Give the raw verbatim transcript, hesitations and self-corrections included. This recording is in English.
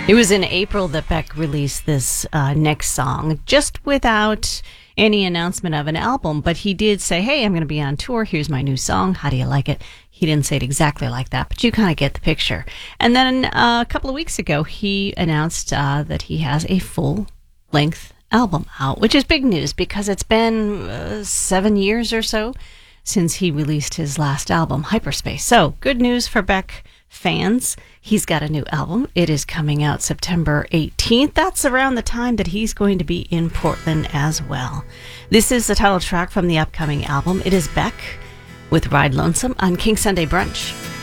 It was in April that Beck released this uh, next song, just without any announcement of an album. But he did say, hey, I'm going to be on tour. Here's my new song. How do you like it? He didn't say it exactly like that, but you kind of get the picture. And then uh, a couple of weeks ago, he announced uh, that he has a full-length album out, which is big news because it's been uh, seven years or so since he released his last album, Hyperspace. So good news for Beck fans. He's got a new album. It is coming out September eighteenth. That's around the time that he's going to be in Portland as well. This is the title track from the upcoming album. It is Beck with Ride Lonesome on King Sunday Brunch.